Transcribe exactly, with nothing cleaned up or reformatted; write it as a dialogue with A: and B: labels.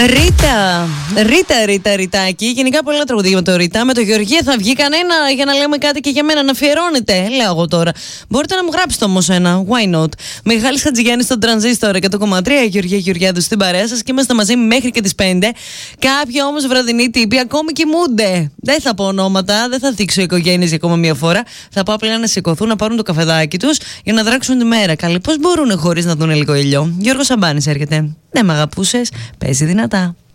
A: Ρίτα, Ρίτα, Ρίτα, Ριτάκι. Γενικά πολλά τραγουδία με το Ρίτα. Με το Γεωργία θα βγει κανένα για να λέμε κάτι και για μένα να αφιερώνεται. Λέω εγώ τώρα. Μπορείτε να μου γράψετε όμως ένα. Why not? Μιχάλης Χατζηγιάννης στον Τρανζίστορ εκατό κόμμα τρία. Γεωργία Γεωργιάδου στην παρέα σας και είμαστε μαζί μέχρι και τις πέντε. Κάποιοι όμως βραδινοί τύποι ακόμη κοιμούνται. Δεν θα πω ονόματα, δεν θα δείξω οικογένειες για ακόμα μία φορά. Θα πάω απλά να σηκωθούν, να πάρουν το καφεδάκι τους για να δράξουν τη μέρα. Καλή, πώς μπορούν χωρίς να δουν λίγο ήλιο? Γιώργος Σαμπάνης έρχεται. Δεν μ' αγαπούσες, παίζει δυνατά.